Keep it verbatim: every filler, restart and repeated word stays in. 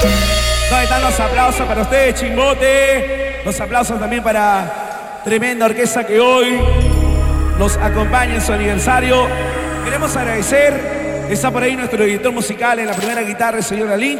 ¿Dónde están los aplausos para ustedes, Chimbote? Los aplausos también para tremenda orquesta que hoy nos acompaña en su aniversario. Queremos agradecer, está por ahí nuestro director musical en la primera guitarra, el señor Alín.